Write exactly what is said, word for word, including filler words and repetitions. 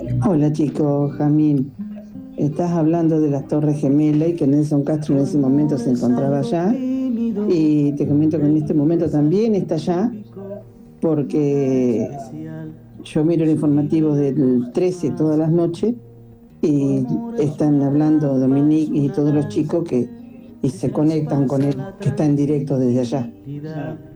Hola chicos, Jamín. Estás hablando de las Torres Gemelas y que Nelson Castro en ese momento se encontraba allá. Y te comento que en este momento también está allá porque yo miro el informativo del trece todas las noches y están hablando Dominique y todos los chicos que y se conectan con él, que está en directo desde allá.